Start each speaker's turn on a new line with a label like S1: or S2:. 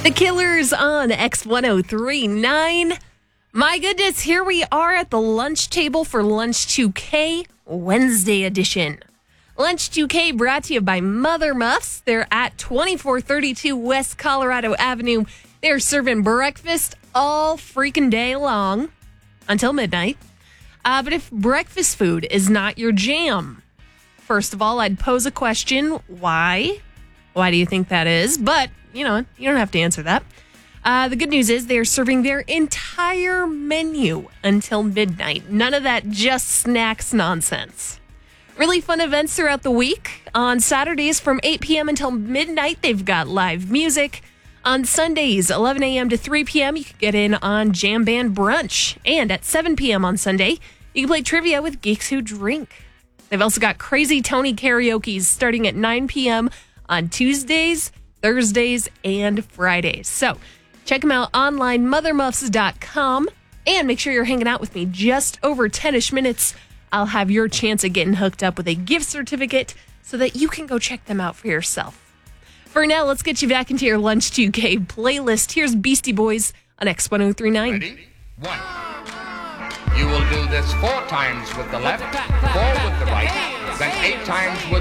S1: The Killers on X1039. My goodness, here we are at the lunch table for Lunch 2K Wednesday edition. Lunch 2K brought to you by Mother Muffs. They're at 2432 West Colorado Avenue. They're serving breakfast all freaking day long until midnight. But if breakfast food is not your jam, first of all, I'd pose a question. Why? Why do you think that is? But, you don't have to answer that. The good news is they're serving their entire menu until midnight. None of that just snacks nonsense. Really fun events throughout the week. On Saturdays from 8 p.m. until midnight, they've got live music. On Sundays, 11 a.m. to 3 p.m., you can get in on Jam Band Brunch. And at 7 p.m. on Sunday, you can play trivia with Geeks Who Drink. They've also got Crazy Tony karaoke starting at 9 p.m. on Tuesdays, Thursdays, and Fridays. So check them out online, mothermuffs.com, and make sure you're hanging out with me just over 10-ish minutes. I'll have your chance at getting hooked up with a gift certificate so that you can go check them out for yourself. For now, let's get you back into your Lunch 2K playlist. Here's Beastie Boys on X1039.
S2: Ready? 1. You will do this 4 times with the left, 4 with the right, then 8 times with